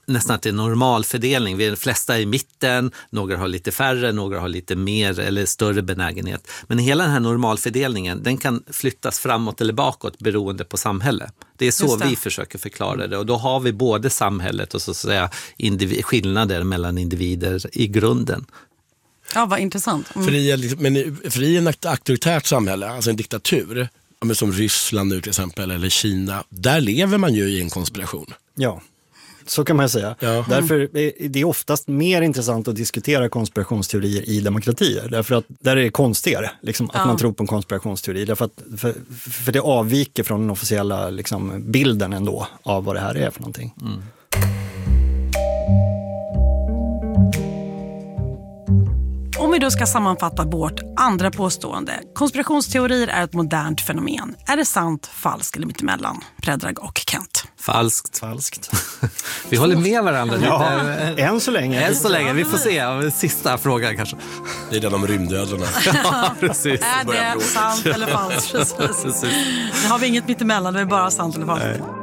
nästan till normal fördelning. Vi är de flesta i mitten, några har lite färre, några har lite mer eller större benägenhet. Men hela den här normalfördelningen, den kan flyttas framåt eller bakåt beroende på samhälle. Det är så vi försöker förklara det. Och då har vi både samhället och så att säga skillnader mellan individer i grunden. Ja, vad intressant. För i en auktoritärt samhälle, alltså en diktatur, som Ryssland nu till exempel, eller Kina, där lever man ju i en konspiration. Ja, så kan man säga. Ja. Därför är det oftast mer intressant att diskutera konspirationsteorier i demokratier. Därför att där är det konstigare liksom, att man tror på en konspirationsteori. Därför att, för det avviker från den officiella liksom, bilden ändå av vad det här är för någonting. Mm. Om vi då ska sammanfatta vårt andra påstående. Konspirationsteorier är ett modernt fenomen. Är det sant, falskt eller mittemellan? Predrag och Kent. Falskt. Vi håller med varandra lite. Ja, än så länge. Än så länge. Vi får se. Sista frågan kanske. Det är den om rymdödlorna. Ja, precis. Är det sant eller falskt? Precis. Nu har vi inget mittemellan, det är bara sant eller falskt.